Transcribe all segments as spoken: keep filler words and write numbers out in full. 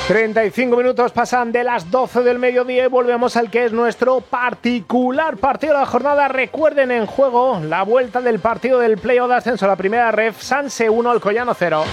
treinta y cinco minutos pasan de las doce del mediodía y volvemos al que es nuestro particular partido de la jornada. Recuerden, en juego la vuelta del partido del playoff de ascenso a la primera ref, Sanse uno, Alcoyano cero.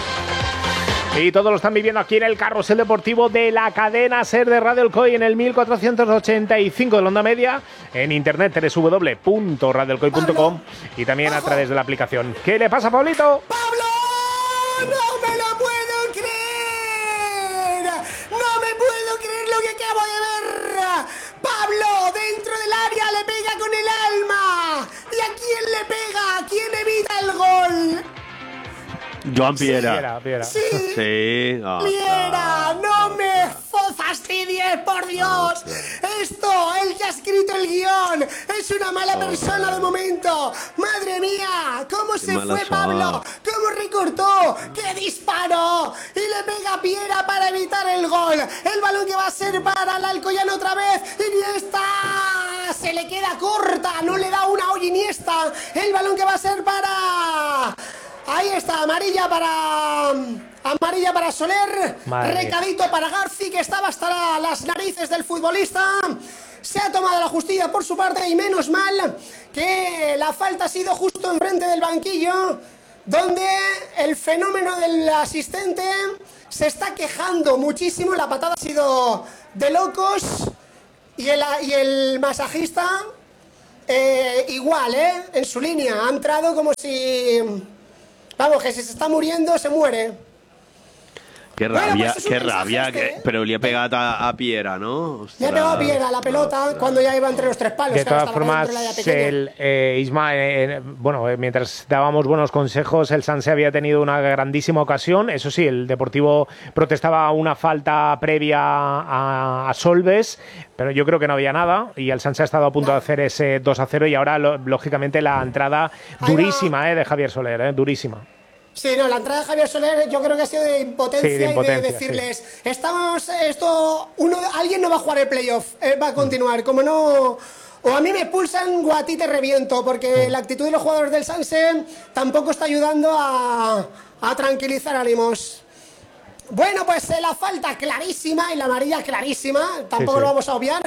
Y todos lo están viviendo aquí en el carrusel deportivo de la cadena SER de Radio Alcoy en el mil cuatrocientos ochenta y cinco de la onda media, en internet doble u doble u doble u punto radio alcoy punto com y también a través de la aplicación. ¿Qué le pasa, Pablito? ¡Pablo! ¡No me lo puedo creer! ¡No me puedo creer lo que acabo de ver! ¡Pablo, dentro del área, le pega con el alma! ¿Y a quién le pega? ¿A quién evita el gol? Joan Piera. Sí, Piera, Piera. Sí. Sí. Oh, Piera, no me fastidies, por Dios. Esto, él que ha escrito el guión, es una mala persona de momento. Madre mía, cómo se fue Pablo, cómo recortó, qué disparó. Y le pega a Piera para evitar el gol. El balón que va a ser para el Alcoyano otra vez. Iniesta se le queda corta, no le da una hoy Iniesta. El balón que va a ser para... Ahí está, amarilla para... Amarilla para Soler. Madre recadito mía. Para Garci, que estaba hasta las narices del futbolista. Se ha tomado la justicia por su parte y menos mal que la falta ha sido justo enfrente del banquillo, donde el fenómeno del asistente se está quejando muchísimo. La patada ha sido de locos y el, y el masajista eh, igual, ¿eh? En su línea. Ha entrado como si... Vamos, que si se está muriendo, se muere. Qué rabia, bueno, pues qué rabia. Este, que, ¿eh? Pero le ha pegado a, a Piera, ¿no? Ostras. Le ha pegado a Piera la pelota no, cuando ya iba entre los tres palos. De todas formas, el, eh, Isma, eh, bueno, eh, mientras dábamos buenos consejos, el Sanse había tenido una grandísima ocasión. Eso sí, el Deportivo protestaba una falta previa a, a Solves, pero yo creo que no había nada y el Sanse ha estado a punto no. de hacer ese dos a cero y ahora, lo, lógicamente, la entrada durísima eh, de Javier Soler, eh, durísima. Sí, no, la entrada de Javier Soler yo creo que ha sido de impotencia, sí, de impotencia y de decirles, sí. estamos, esto, uno, alguien no va a jugar el playoff, eh, va a continuar, como no... O a mí me expulsan o a ti te reviento, porque la actitud de los jugadores del Sanse tampoco está ayudando a, a tranquilizar ánimos. Bueno, pues eh, la falta clarísima y la amarilla clarísima, tampoco sí, sí. lo vamos a obviar,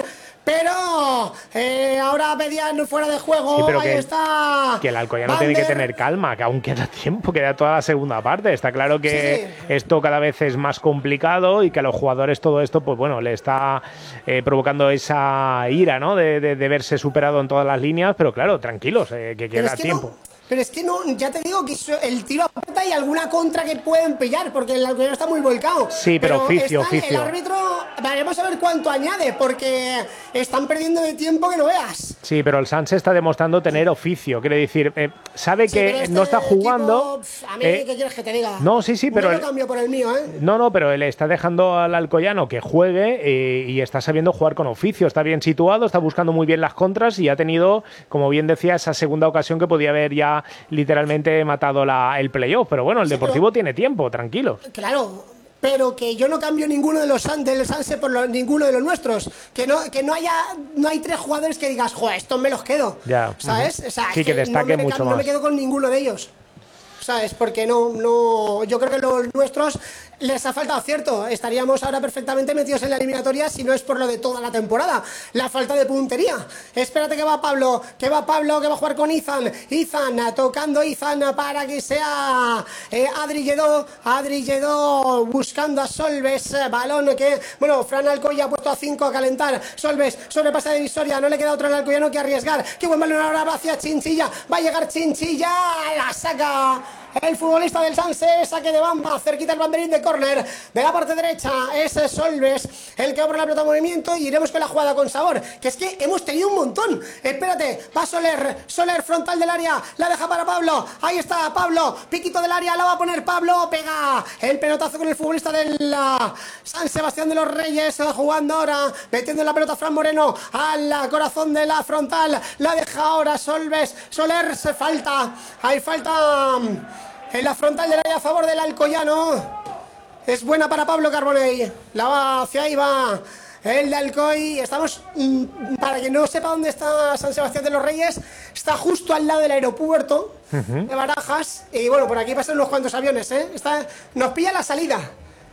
pero eh, ahora pedían fuera de juego, sí, pero ahí que, está... Que el Alcoyano tiene que tener calma, que aún queda tiempo, queda toda la segunda parte. Está claro que sí, sí. esto cada vez es más complicado y que a los jugadores todo esto, pues bueno, le está eh, provocando esa ira, ¿no? De, de, de verse superado en todas las líneas, pero claro, tranquilos, eh, que queda es que tiempo. No... Pero es que no, ya te digo que el tiro a puerta y alguna contra que pueden pillar, porque el Alcoyano está muy volcado. Sí, pero, pero oficio, están, oficio. El árbitro, veremos a ver cuánto añade, porque están perdiendo de tiempo que no veas. Sí, pero el Sanse está demostrando tener oficio, quiere decir, eh, sabe sí, que este no está jugando. Equipo, a mí, eh, ¿qué quieres que te diga? No, sí, sí, pero. Yo lo cambio por el mío, ¿eh? No, no, pero él está dejando al Alcoyano que juegue eh, y está sabiendo jugar con oficio, está bien situado, está buscando muy bien las contras y ha tenido, como bien decía, esa segunda ocasión que podía haber ya literalmente matado la, el playoff, pero bueno, el sí, Deportivo pero, tiene tiempo, tranquilo. Claro, pero que yo no cambio ninguno de los del Sanse por lo, ninguno de los nuestros, que no que no haya no hay tres jugadores que digas, joder, estos me los quedo, ya, ¿sabes? Uh-huh. O sea, sí, que, que destaque no me, mucho no más. me quedo con ninguno de ellos, ¿sabes? Porque no, no, yo creo que los nuestros les ha faltado acierto. Estaríamos ahora perfectamente metidos en la eliminatoria si no es por lo de toda la temporada. La falta de puntería. Espérate que va Pablo, que va Pablo, que va a jugar con Izan. Izan, tocando Izan para que sea eh, Adri Lledó. Adri Lledó buscando a Solves. Balón que, bueno, Fran Alcoy ha puesto a cinco a calentar. Solves, sobrepasa de Visoria. No le queda otro al Alcoyano que arriesgar. Qué buen balón ahora hacia Chinchilla. Va a llegar Chinchilla. La saca el futbolista del Sanse, saque de bamba, cerquita el banderín de córner, de la parte derecha es Solves, el que abre la pelota en movimiento y iremos con la jugada con sabor, que es que hemos tenido un montón. Espérate, va Soler, Soler frontal del área, la deja para Pablo, ahí está Pablo, piquito del área, la va a poner Pablo, pega el pelotazo con el futbolista del uh, San Sebastián de los Reyes, jugando ahora, metiendo la pelota Fran Moreno al corazón de la frontal, la deja ahora Solves, Soler, se falta, hay falta en la frontal del área a favor del Alcoyano. Es buena para Pablo Carbonell. La va hacia ahí, va el de Alcoy. Estamos, mmm, para quien no sepa dónde está San Sebastián de los Reyes, está justo al lado del aeropuerto uh-huh. de Barajas. Y bueno, por aquí pasan unos cuantos aviones, ¿eh? Está, nos pilla la salida.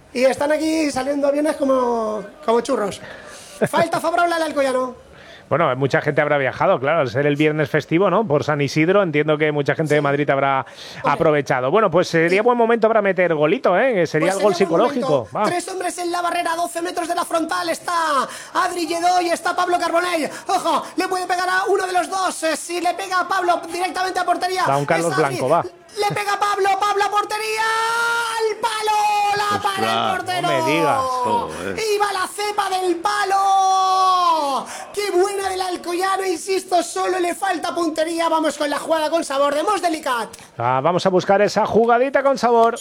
y están aquí saliendo aviones como, como churros. Falta favorable al Alcoyano. Bueno, mucha gente habrá viajado, claro, al ser el viernes festivo, ¿no? Por San Isidro, entiendo que mucha gente sí. de Madrid habrá Hombre. aprovechado. Bueno, pues sería buen momento para meter golito, ¿eh? Sería pues el gol psicológico. Tres hombres en la barrera, doce metros de la frontal. Está Adri Lledó y está Pablo Carbonell. Ojo, le puede pegar a uno de los dos. Si le pega a Pablo directamente a portería. Da un Carlos Blanco, va. Le pega a Pablo, Pablo a portería. ¡Al palo! ¡La para el portero! No me digas. Joder. ¡Iba la cepa del palo! ¡Qué buena del Alcoyano! Insisto, solo le falta puntería. Vamos con la jugada con sabor de Mos Delicat. Ah, vamos a buscar esa jugadita con sabor.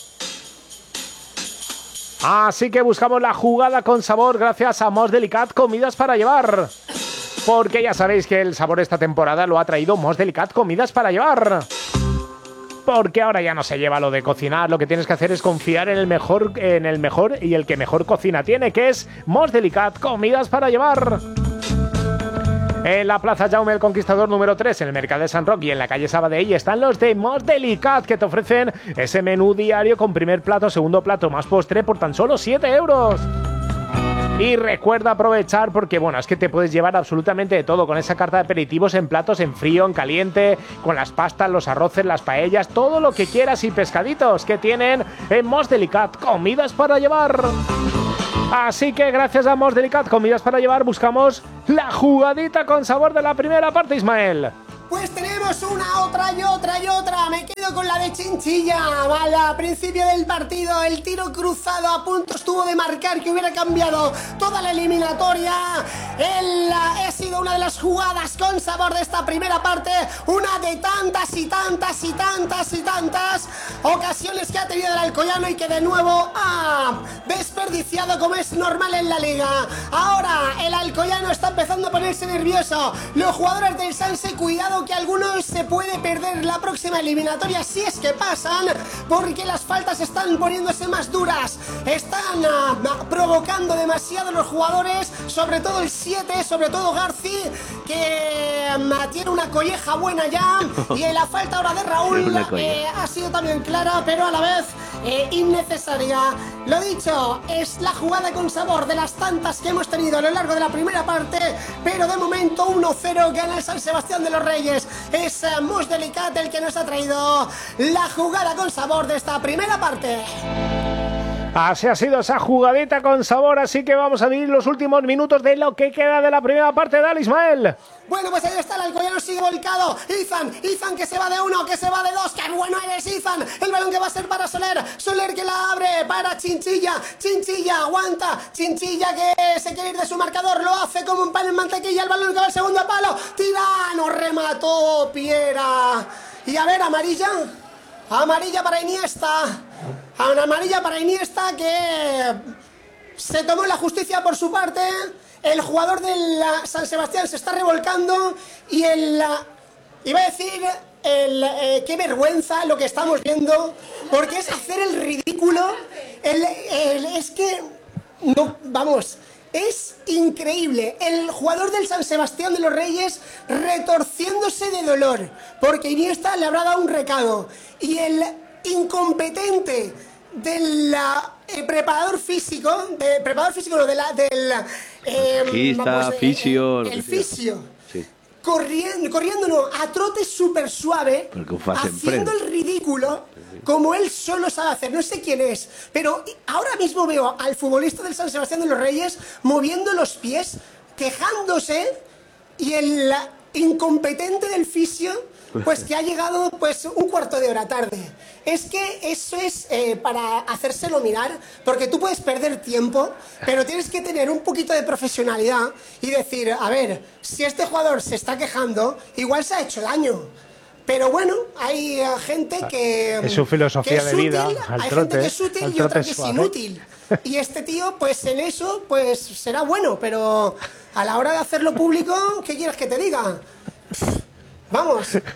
Así que buscamos la jugada con sabor gracias a Mos Delicat Comidas para Llevar. Porque ya sabéis que el sabor esta temporada lo ha traído Mos Delicat Comidas para Llevar. Porque ahora ya no se lleva lo de cocinar, lo que tienes que hacer es confiar en el mejor, en el mejor y el que mejor cocina tiene, que es Mos Delicat Comidas para Llevar. En la Plaza Jaume el Conquistador número tres, en el Mercat de Sant Roc y en la calle Sabadell están los de Mos Delicat, que te ofrecen ese menú diario con primer plato, segundo plato más postre por tan solo siete euros. Y recuerda aprovechar porque, bueno, es que te puedes llevar absolutamente de todo con esa carta de aperitivos en platos en frío, en caliente, con las pastas, los arroces, las paellas, todo lo que quieras y pescaditos que tienen en Mos Delicat Comidas para Llevar. Así que gracias a Mos Delicat Comidas para Llevar buscamos la jugadita con sabor de la primera parte, Ismael. Pues tenemos una, otra y otra y otra. Me quedo con la de Chinchilla. Vale, a principio del partido, el tiro cruzado a punto estuvo de marcar que hubiera cambiado toda la eliminatoria. El, ha sido una de las jugadas con sabor de esta primera parte. Una de tantas y tantas y tantas y tantas ocasiones que ha tenido el Alcoyano y que de nuevo ha desperdiciado como es normal en la liga. Ahora el Alcoyano está empezando a ponerse nervioso. Los jugadores del Sanse, cuidado que algunos se puede perder la próxima eliminatoria si es que pasan, porque las faltas están poniéndose más duras, están uh, provocando demasiado los jugadores, sobre todo el siete, sobre todo Garci, que uh, tiene una colleja buena ya, y la falta ahora de Raúl eh, ha sido también clara, pero a la vez eh, innecesaria. Lo dicho, es la jugada con sabor de las tantas que hemos tenido a lo largo de la primera parte, pero de momento uno cero gana el San Sebastián de los Reyes. Es uh, Mos Delicat el que nos ha traído la jugada con sabor de esta primera parte. Así ha sido esa jugadita con sabor, así que vamos a vivir los últimos minutos de lo que queda de la primera parte. Dale, Ismael. Bueno, pues ahí está, el Alcoyano sigue volcado. Ethan, Ethan que se va de uno, que se va de dos. ¡Qué bueno eres, Ethan! El balón que va a ser para Soler. Soler que la abre para Chinchilla. Chinchilla aguanta. Chinchilla que se quiere ir de su marcador. Lo hace como un pan en mantequilla. El balón que va al segundo palo. Tira, no remató Piera. Y a ver, amarilla. Amarilla para Iniesta. Una amarilla para Iniesta que se tomó la justicia por su parte. El jugador del San Sebastián se está revolcando y el... Iba a decir... El, eh, qué vergüenza lo que estamos viendo, porque es hacer el ridículo. El, el, es que... No, vamos... Es increíble, el jugador del San Sebastián de los Reyes retorciéndose de dolor, porque Iniesta le habrá dado un recado, y el incompetente del eh, preparador físico, de, preparador físico, no, de la, del... Eh, vamos, fisio, eh, el fisio. Sí. Corriendo, corriendo no, a trote súper suave, haciendo el ridículo, como él solo sabe hacer. No sé quién es, pero ahora mismo veo al futbolista del San Sebastián de los Reyes moviendo los pies, quejándose, y el incompetente del fisio, pues que ha llegado pues un cuarto de hora tarde. Es que eso es eh, para hacérselo mirar, porque tú puedes perder tiempo, pero tienes que tener un poquito de profesionalidad y decir, a ver, si este jugador se está quejando, igual se ha hecho daño. Pero bueno, hay uh, gente que... Es su filosofía de vida, útil, al hay trote, gente que es útil y otra que es inútil. Y este tío, pues en eso, pues será bueno, pero a la hora de hacerlo público, ¿qué quieres que te diga? Vamos,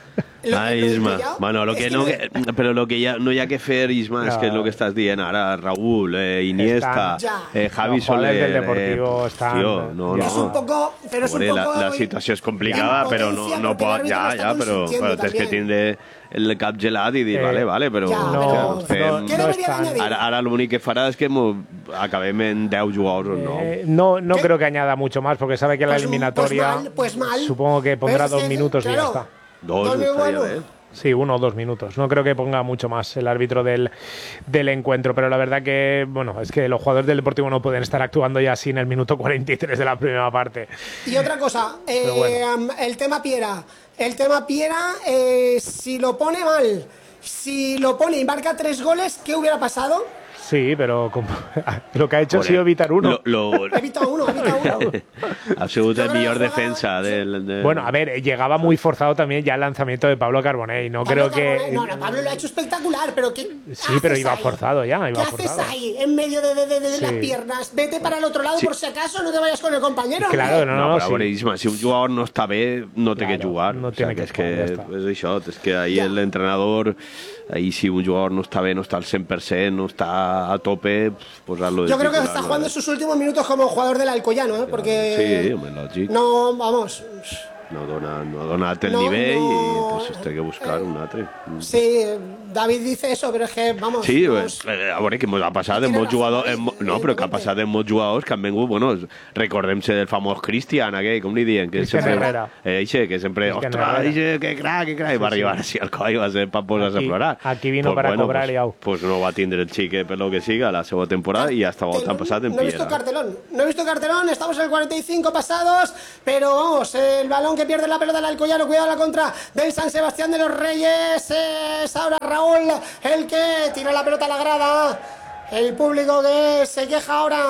Lo, Ai, lo Isma. pillado, Bueno, lo que no, que, però lo que ja, no hi ha que fer, Isma, és No. que és el que estàs dient ara. Raúl, eh, Iniesta, Están- eh, Javi Los jugadores Soler... del Deportivo eh, están- Tío, no, ya. Es no. un poco, pero es un Hombre, poco. la, la situació és complicada, la però no, impotencia, no porque el pot... árbitro Ja, lo está ja, però, consintiendo però tens que también. tindre el cap gelat i dir, Eh, vale, vale, però... Ja, No, però- hòstia, fem- ¿Qué no debería están- añadir? Ara, ara l'únic que farà és que mo, acabem en deu jugadors o no. Eh, no no ¿Qué? creo que añada mucho más porque sabe que la Pues- eliminatoria pues mal, pues mal. supongo que pondrá ¿Ves? dos Es que, minutos y ya claro, está. Dos, Dos estaria bueno. bé. Sí, uno o dos minutos. No creo que ponga mucho más el árbitro del, del encuentro, pero la verdad que, bueno, es que los jugadores del Deportivo no pueden estar actuando ya así en el minuto cuarenta y tres de la primera parte. Y otra cosa, eh, Pero bueno. el tema Piera. El tema Piera, eh, si lo pone mal, si lo pone y marca tres goles, ¿qué hubiera pasado? Sí, pero como- lo que ha hecho ha Joder, sido evitar uno. Lo, lo, Evita uno, evita uno. ha sigut Yo el creo millor que juega- defensa del... del- Bueno, a ver, llegaba muy forzado también ya el lanzamiento de Pablo Carbonell. No Pablo creo que... Carbonell- No, no, Pablo lo ha hecho espectacular, pero ¿qué Sí, pero haces iba ahí? forzado ya, iba ¿Qué forzado. haces ahí, en medio de, de- de- de Sí. las piernas? Vete para el otro lado Sí. por si acaso, no te vayas con el compañero. Claro, hombre. no, No, no, però a sí. veure, Isma, si un jugador no està bé, no té Claro, que jugar. no O sea, tiene que és que jugar, ja està. és això, és que ahí Ja. l'entrenador, ahí si un jugador no està bé, no està al cent per cent, no està a tope, posar-lo de Yo creo que titular, está no jugando és- sus últimos minutos como jugador del Alcoyano, ¿eh? Porque Sí, home, lògic. no, vamos. No, dona, no ha donat el No, nivell no. i pues, es té que buscar un altre. Sí, David dice eso, pero es que, vamos. Sí, vamos, eh, a veure, que mos ha passat en Tiene molts razón, jugadors... En, sí, mo- no, però que ha evidentment. passat en molts jugadors que han vengut, bueno, recordem-se del famós Cristian, aquell, com li diuen? Que Cristian sempre, Herrera. eh, eixe, que sempre, Cristian ostres, Herrera. eixe, que crac, que crac, i va arribar així al coll, va ser per posar-se a Aquí- plorar. aquí vino para cobrar pues, y au. pues no va tindre el xique per lo que siga la seva temporada i hasta tengo- han passat en no he visto Piera. cartelón, no he visto cartelón, estamos en el cuarenta y cinco pasados, pero vamos, el balón que pierde la pelota del Alcoyano, cuidado la contra del San Sebastián de los Reyes, es ahora Raúl el que tira la pelota a la grada, el público que se queja ahora.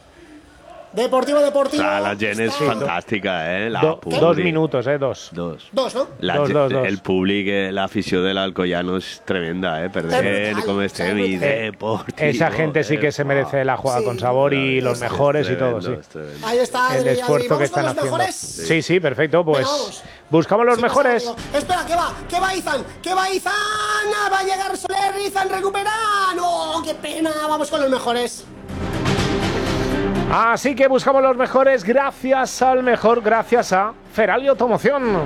Deportivo, Deportivo. Clar, la gent és Està- fantàstica, eh? La Do- públic. dos minutos, eh, dos. Dos. Dos, ¿no? La, Dos, ge- dos, dos. El públic, eh, l'afició de l'Alcoyano és tremenda, eh? Per És ver brutal, com és estem i brutal. deportivo. Esa gente sí que se merece la jugada Sí, con sabor y claro, los es mejores y todo, sí. Tremendo, es tremendo. Ahí está El Adri, Adri. esfuerzo que ¿Vamos están con los haciendo. mejores? Sí, sí, perfecto. Pues Venga, vamos. buscamos los Sí, pasa, mejores. digo. Espera, ¿qué va? ¿Qué va Izan? ¿Qué va Izan? Ah, Va a llegar Soler, Izan recupera. ¡No! ¡Qué pena! Vamos con los mejores. Así que buscamos los mejores gracias al mejor, gracias a Feralio Automoción.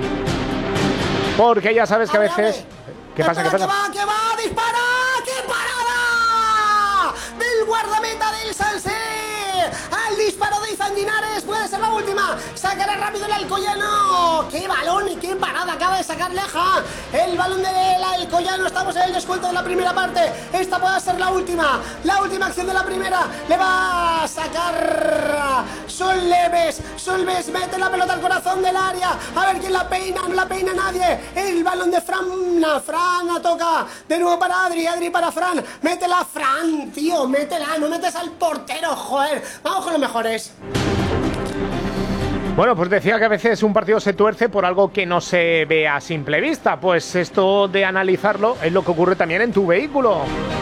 Porque ya sabes que a Abre, veces... abre. ¿Qué pasa? ¿Qué Espera, pasa? ¿Qué va? ¿Qué va? ¡Dispara! ¡Qué parada! Del guardameta del Sanse. Al disparo de Izan Linares. Puede ser la última. Sacará rápido el Alcoyano. ¡Qué balón y qué parada acaba de sacar Leja! El balón del Alcoyano. Estamos en el descuento de la primera parte. Esta puede ser la última. La última acción de la primera. Le va a sacar Solves. Solves mete la pelota al corazón del área. A ver quién la peina. No la peina nadie. El balón de Fran. Fran la toca. De nuevo para Adri. Adri para Fran. Métela, Fran, tío. Métela. No metes al portero, joder. Vamos con los mejores. Bueno, pues decía que a veces un partido se tuerce por algo que no se ve a simple vista. Pues esto de analizarlo es lo que ocurre también en tu vehículo.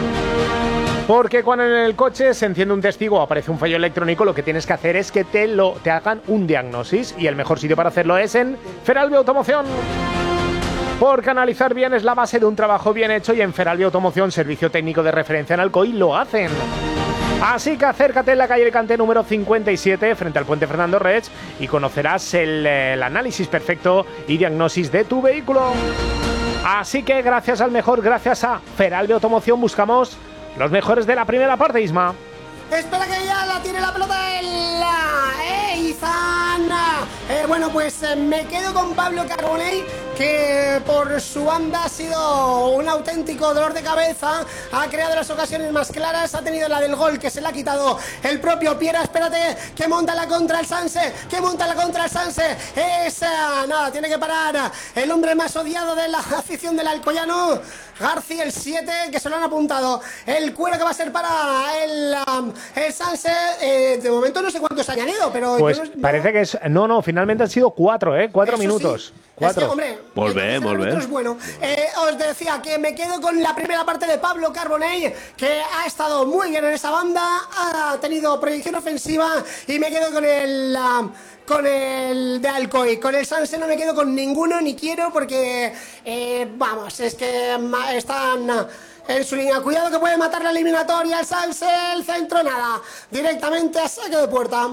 Porque cuando en el coche se enciende un testigo o aparece un fallo electrónico, lo que tienes que hacer es que te, lo, te hagan un diagnosis. Y el mejor sitio para hacerlo es en Feralbi Automoción. Porque analizar bien es la base de un trabajo bien hecho y en Feralbi Automoción, servicio técnico de referencia en Alcoy, lo hacen. Así que acércate en la calle Alicante número cincuenta y siete, frente al puente Fernando Reig, y conocerás el, el análisis perfecto y diagnosis de tu vehículo. Así que gracias al mejor, gracias a Feralbi Automoción, buscamos los mejores de la primera parte, Isma. Espera que ya la tiene la pelota el eh, Izan. Eh, bueno, pues eh, me quedo con Pablo Carbonell, que por su banda ha sido un auténtico dolor de cabeza. Ha creado las ocasiones más claras. Ha tenido la del gol que se le ha quitado el propio Piera. Espérate, que monta la contra el Sanse. Que monta la contra el Sanse. Es, eh, nada, tiene que parar el hombre más odiado de la afición del Alcoyano. García, el siete, que se lo han apuntado. El cuero que va a ser para el, um, el Sanse. Eh, de momento no sé cuántos ha añadido, pero... Pues yo no- parece que es... No, no, finalmente han sido cuatro, ¿eh? Cuatro Eso minutos. sí. Cuatro. Es que, hombre, Molt bé, el molt bé. es bueno. Eh, os decía que me quedo con la primera parte de Pablo Carbonell, que ha estado muy bien en esa banda, ha tenido proyección ofensiva, y me quedo con el... Uh, con el de Alcoy. Con el Sanse no me quedo con ninguno, ni quiero, porque eh, vamos, es que están en su línea. Cuidado que puede matar la eliminatoria el Sanse, el centro nada, directamente a saque de puerta.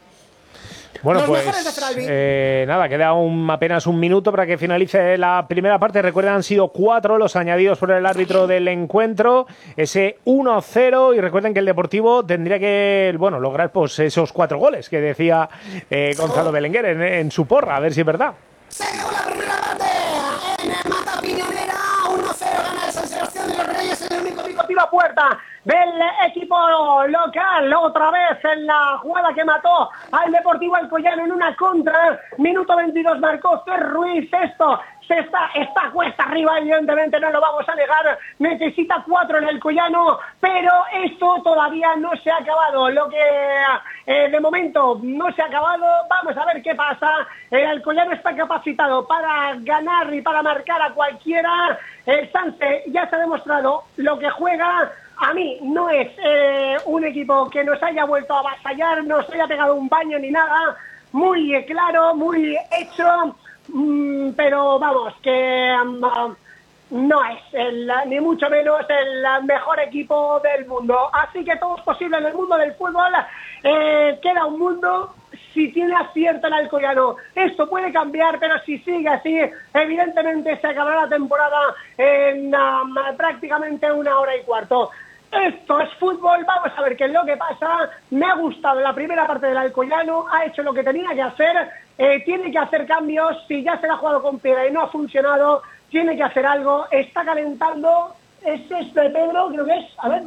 Bueno, Los pues mejores de Fralvi. eh, nada, queda un, apenas un minuto para que finalice la primera parte. Recuerden, han sido cuatro los añadidos por el árbitro del encuentro, ese uno cero, y recuerden que el Deportivo tendría que, bueno, lograr pues esos cuatro goles que decía eh, Gonzalo Belenguer en, en su porra, a ver si es verdad. Se acabó la primera parte en el Mata Piñonera, uno cero gana el San Sebastián de los Reyes, el único pico tiro a puerta del equipo local, otra vez en la jugada que mató al Deportivo Alcoyano en una contra, minuto veintidós marcó Fer Ruiz. Esto se está, está cuesta arriba, evidentemente no lo vamos a negar, necesita cuatro en el Alcoyano, pero esto todavía no se ha acabado, lo que eh, de momento no se ha acabado. Vamos a ver qué pasa. El Alcoyano está capacitado para ganar y para marcar a cualquiera. El Sanse ya se ha demostrado lo que juega. A mí no es eh, un equipo que nos haya vuelto a avasallar, nos haya pegado un baño ni nada, muy eh, claro, muy hecho, mmm, pero vamos, que um, no es el, ni mucho menos el mejor equipo del mundo. Así que todo es posible en el mundo del fútbol, eh, queda un mundo si tiene acierto el Alcoyano. Esto puede cambiar, pero si sigue así, evidentemente se acabará la temporada en um, prácticamente una hora y cuarto. Esto es fútbol, vamos a ver qué es lo que pasa. Me ha gustado la primera parte del Alcoyano, ha hecho lo que tenía que hacer, eh, tiene que hacer cambios. Si ya se la ha jugado con piedra y no ha funcionado, tiene que hacer algo. Está calentando, es este Pedro, creo que es, a ver,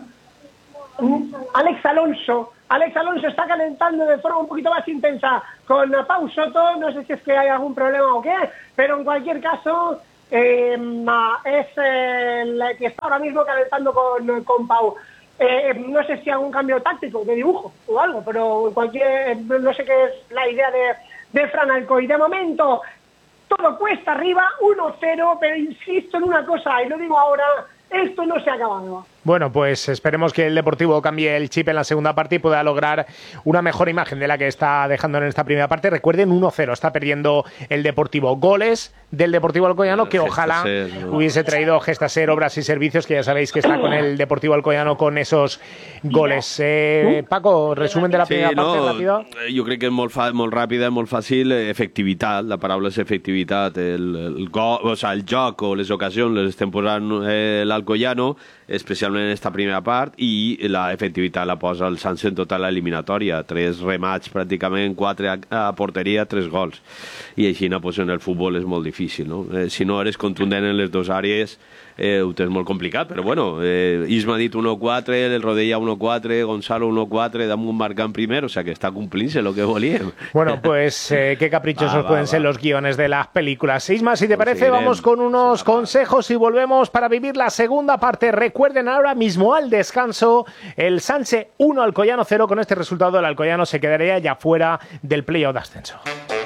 Alex Alonso. Alex Alonso está calentando de forma un poquito más intensa con Pau Soto. No sé si es que hay algún problema o qué, pero en cualquier caso eh, es el que está ahora mismo calentando con, con Pau. Eh, no sé si algún cambio táctico de dibujo o algo, pero en cualquier, no sé qué es la idea de, de Fran Alcoy. De momento todo cuesta arriba, uno cero, pero insisto en una cosa, y lo digo ahora, esto no se ha acabado. Bueno, pues esperemos que el Deportivo cambie el chip en la segunda parte y pueda lograr una mejor imagen de la que está dejando en esta primera parte. Recuerden, uno cero está perdiendo el Deportivo. Goles del Deportivo Alcoyano que ojalá Gestaser, ¿no? hubiese traído Gestaser, Obras y Servicios, que ya sabéis que está con el Deportivo Alcoyano con esos goles. Eh, Paco, resumen de la primera sí, parte, no, rápido. Jo crec que és molt, fa, molt ràpida, molt fàcil. Efectivitat, la paraula és efectivitat. El, el, go, o sea, el joc o les ocasions les estem posant eh, l'Alcoyano, especialment en esta primera part, i la efectivitat la posa el Sanse en tota l'eliminatòria. Tres remats pràcticament, quatre a, a porteria, tres gols. I així pues, en el futbol és molt difícil, no? Eh, si no eres contundent en les dues àrees, eh, ho tens molt complicat, però bueno, eh, Isma ha dit uno quatre, el Rodella uno quatre, Gonzalo uno quatre, damunt marcant primer, o sea que está cumplint-se lo que volíem. Bueno, pues eh, qué caprichosos Va, va, pueden va. ser los guiones de las películas. Isma, si te parece, Conseguirem. vamos con unos Sí, va, va. consejos y volvemos para vivir la segunda parte. Recuerden ahora mismo al descanso, el Sanse uno, Alcoyano cero. Con este resultado el Alcoyano se quedaría ya fuera del playoff de ascenso.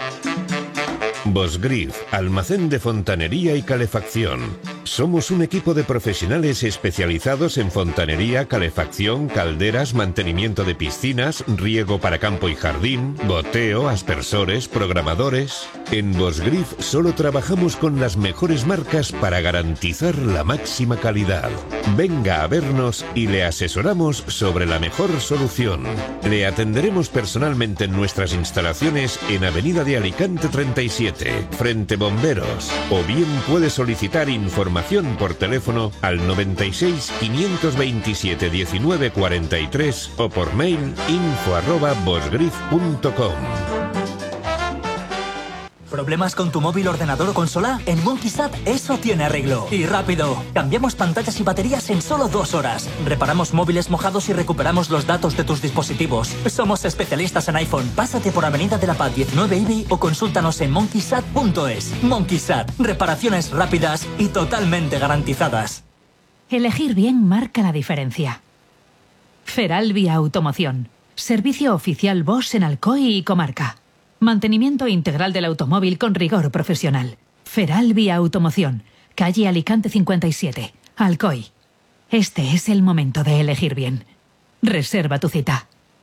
Bosgrif, almacén de fontanería y calefacción. Somos un equipo de profesionales especializados en fontanería, calefacción, calderas, mantenimiento de piscinas, riego para campo y jardín, goteo, aspersores, programadores. En Bosgrif solo trabajamos con las mejores marcas para garantizar la máxima calidad. Venga a vernos y le asesoramos sobre la mejor solución. Le atenderemos personalmente en nuestras instalaciones en Avenida de Alicante treinta y siete, frente Bomberos, o bien puede solicitar información por teléfono al noventa y seis, quinientos veintisiete, diecinueve cuarenta y tres o por mail info arroba bosgrif punto com. ¿Problemas con tu móvil, ordenador o consola? En MonkeySat eso tiene arreglo. Y rápido. Cambiamos pantallas y baterías en solo dos horas. Reparamos móviles mojados y recuperamos los datos de tus dispositivos. Somos especialistas en iPhone. Pásate por Avenida de la Paz diecinueve I B I o consúltanos en monkeysat punto es. MonkeySat. Reparaciones rápidas y totalmente garantizadas. Elegir bien marca la diferencia. Feralbi Automoción. Servicio oficial Bosch en Alcoy y comarca. Mantenimiento integral del automóvil con rigor profesional. Feralbi Automoción, calle Alicante cincuenta y siete, Alcoy. Este es el momento de elegir bien. Reserva tu cita.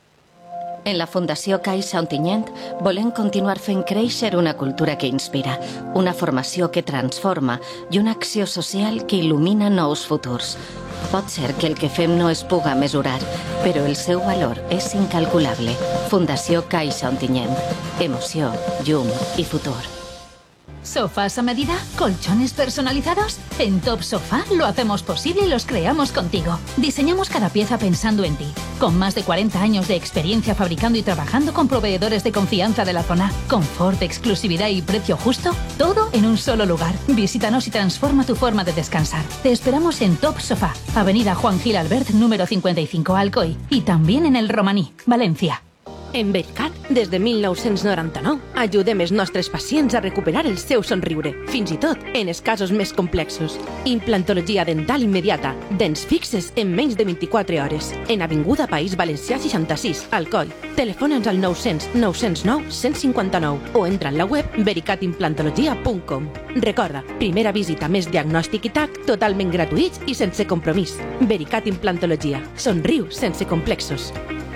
En la Fundació Caixa Ontinyent volem continuar fent créixer una cultura que inspira, una formació que transforma i una acció social que il·lumina nous futurs. Pot ser que el que fem no es puga mesurar, però el seu valor és incalculable. Fundació Caixa Ontinyent. Emoció, llum i futur. ¿Sofás a medida? ¿Colchones personalizados? En Top Sofá lo hacemos posible y los creamos contigo. Diseñamos cada pieza pensando en ti. Con más de cuarenta años de experiencia fabricando y trabajando con proveedores de confianza de la zona. Confort, exclusividad y precio justo. Todo en un solo lugar. Visítanos y transforma tu forma de descansar. Te esperamos en Top Sofá, Avenida Juan Gil Albert, número cincuenta y cinco, Alcoy. Y también en el Romaní, Valencia. En Vericat, des de mil nou-cents noranta-nou, ajudem els nostres pacients a recuperar el seu somriure, fins i tot en els casos més complexos. Implantologia dental immediata, dents fixes en menys de vint-i-quatre hores. En Avinguda País Valencià seixanta-sis, Alcoi. Telefona'ns al nou-cents nou-cents nou cent cinquanta-nou o entra en la web vericat implantologia punt com. Recorda, primera visita més diagnòstic i tac, totalment gratuïts i sense compromís. Vericat Implantologia. Somriu sense complexos.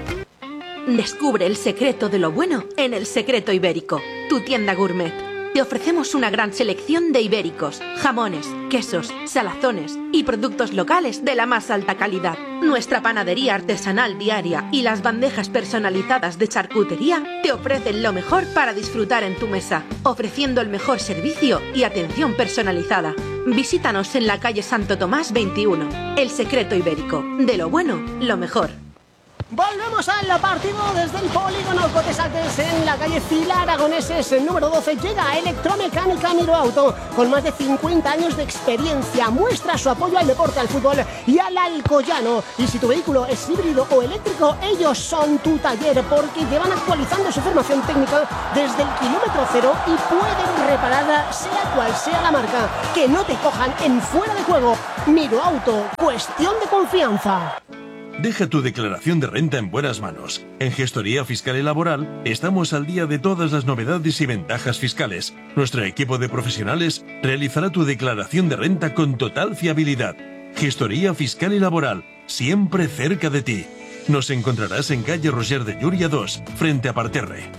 Descubre el secreto de lo bueno en El Secreto Ibérico, tu tienda gourmet. Te ofrecemos una gran selección de ibéricos, jamones, quesos, salazones y productos locales de la más alta calidad. Nuestra panadería artesanal diaria y las bandejas personalizadas de charcutería te ofrecen lo mejor para disfrutar en tu mesa, ofreciendo el mejor servicio y atención personalizada. Visítanos en la calle Santo Tomás veintiuno. El Secreto Ibérico, de lo bueno, lo mejor. Volvemos al partido desde el polígono Cotes Altes en la calle Fila Aragoneses número doce. Llega Electromecánica Miro Auto con más de cincuenta años de experiencia. Muestra su apoyo al deporte, al fútbol y al alcoyano. Y si tu vehículo es híbrido o eléctrico, ellos son tu taller porque llevan actualizando su formación técnica desde el kilómetro cero y pueden reparar sea cual sea la marca. Que no te cojan en fuera de juego. Miro Auto, cuestión de confianza. Deja tu declaración de renta en buenas manos. En Gestoría Fiscal y Laboral estamos al día de todas las novedades y ventajas fiscales. Nuestro equipo de profesionales realizará tu declaración de renta con total fiabilidad. Gestoría Fiscal y Laboral, siempre cerca de ti. Nos encontrarás en calle Roger de Llúria dos, frente a Parterre.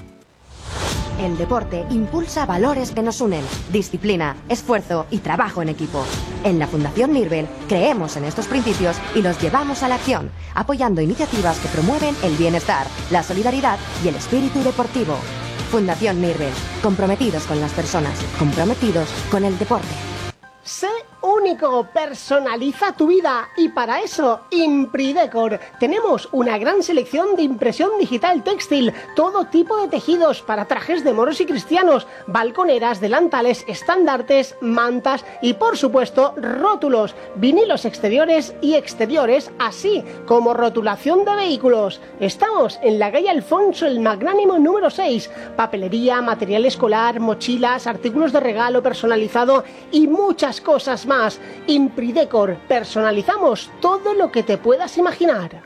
El deporte impulsa valores que nos unen, disciplina, esfuerzo y trabajo en equipo. En la Fundación Mirbel creemos en estos principios y los llevamos a la acción, apoyando iniciativas que promueven el bienestar, la solidaridad y el espíritu deportivo. Fundación Mirbel, comprometidos con las personas, comprometidos con el deporte. Sé único, personaliza tu vida y para eso Impridecor. Tenemos una gran selección de impresión digital textil, todo tipo de tejidos para trajes de moros y cristianos, balconeras, delantales, estandartes, mantas y por supuesto rótulos, vinilos exteriores y exteriores, así como rotulación de vehículos. Estamos en la calle Alfonso el Magnánimo número seis, papelería, material escolar, mochilas, artículos de regalo personalizado y muchas cosas más. Más. Impridecor, personalizamos todo lo que te puedas imaginar.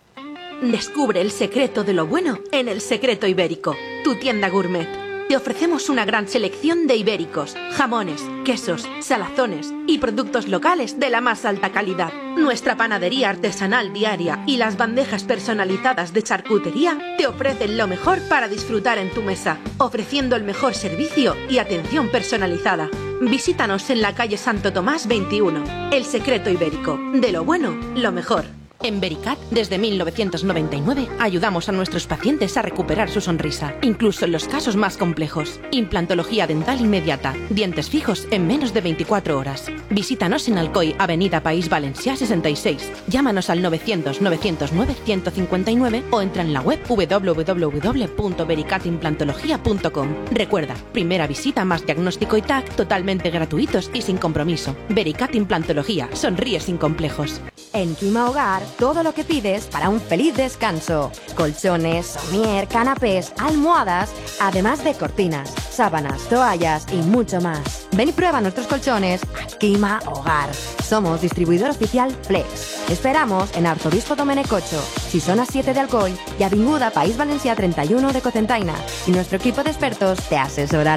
Descubre el secreto de lo bueno en El Secreto Ibérico, tu tienda gourmet. Te ofrecemos una gran selección de ibéricos, jamones, quesos, salazones y productos locales de la más alta calidad. Nuestra panadería artesanal diaria y las bandejas personalizadas de charcutería te ofrecen lo mejor para disfrutar en tu mesa, ofreciendo el mejor servicio y atención personalizada. Visítanos en la calle Santo Tomás veintiuno. El Secreto Ibérico, de lo bueno, lo mejor. En Vericat, desde mil novecientos noventa y nueve, ayudamos a nuestros pacientes a recuperar su sonrisa, incluso en los casos más complejos. Implantología dental inmediata, dientes fijos en menos de veinticuatro horas. Visítanos en Alcoy, Avenida País Valencià sesenta y seis. Llámanos al novecientos novecientos nueve ciento cincuenta y nueve o entra en la web w w w punto vericat implantología punto com. Recuerda, primera visita más diagnóstico y T A C totalmente gratuitos y sin compromiso. Vericat Implantología, sonríe sin complejos. En Clima Hogar, todo lo que pides para un feliz descanso. Colchones, somier, canapés, almohadas, además de cortinas, sábanas, toallas y mucho más. Ven y prueba nuestros colchones a Clima Hogar. Somos distribuidor oficial Flex. Esperamos en Arzobispo Domènec ocho, Xisona siete de Alcoy y Avinguda País Valencià treinta y uno de Cocentaina. Y nuestro equipo de expertos te asesorará.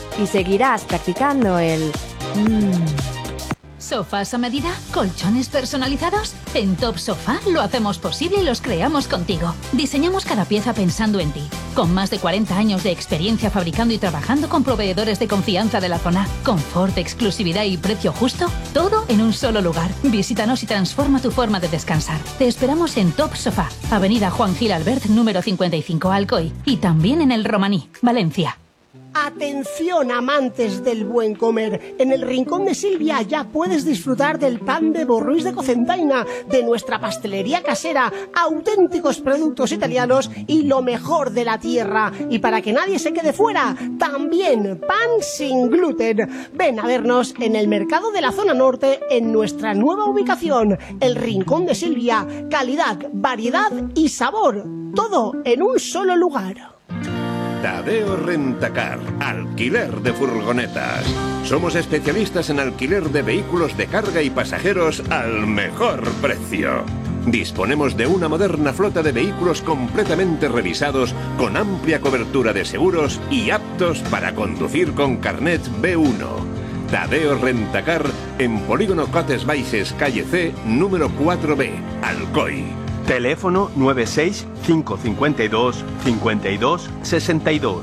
y seguirás practicando el... Mmm. ¿Sofás a medida? ¿Colchones personalizados? En Top Sofá lo hacemos posible y los creamos contigo. Diseñamos cada pieza pensando en ti. Con más de cuarenta años de experiencia fabricando y trabajando con proveedores de confianza de la zona. Confort, exclusividad y precio justo. Todo en un solo lugar. Visítanos y transforma tu forma de descansar. Te esperamos en Top Sofá, Avenida Juan Gil Albert, número cincuenta y cinco, Alcoy. Y también en El Romaní, Valencia. Atención, amantes del buen comer. En el Rincón de Silvia ya puedes disfrutar del pan de Borruís de Cocentaina, de nuestra pastelería casera, auténticos productos italianos y lo mejor de la tierra. Y para que nadie se quede fuera, también pan sin gluten. Ven a vernos en el mercado de la zona norte en nuestra nueva ubicación, el Rincón de Silvia. Calidad, variedad y sabor, todo en un solo lugar. Tadeo Rentacar, alquiler de furgonetas. Somos especialistas en alquiler de vehículos de carga y pasajeros al mejor precio. Disponemos de una moderna flota de vehículos completamente revisados, con amplia cobertura de seguros y aptos para conducir con carnet B uno. Tadeo Rentacar, en Polígono Cotes Baixes, calle C, número cuatro B, Alcoy. Teléfono nueve seis cinco cinco dos cinco dos seis dos.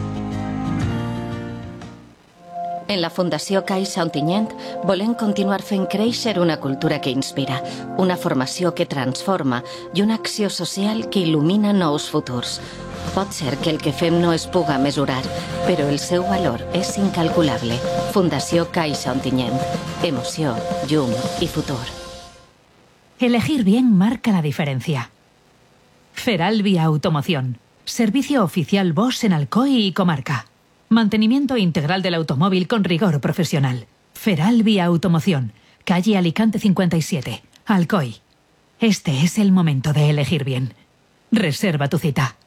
En la Fundació Caixa Ontinyent volem continuar fent créixer una cultura que inspira, una formació que transforma i una acció social que il·lumina nous futurs. Pot ser que el que fem no es puga mesurar, però el seu valor és incalculable. Fundació Caixa Ontinyent. Emoció, llum i futur. Elegir bien marca la diferencia. Feralbi Automoción. Servicio oficial Bosch en Alcoy y comarca. Mantenimiento integral del automóvil con rigor profesional. Feralbi Automoción. Calle Alicante cincuenta y siete, Alcoy. Este es el momento de elegir bien. Reserva tu cita.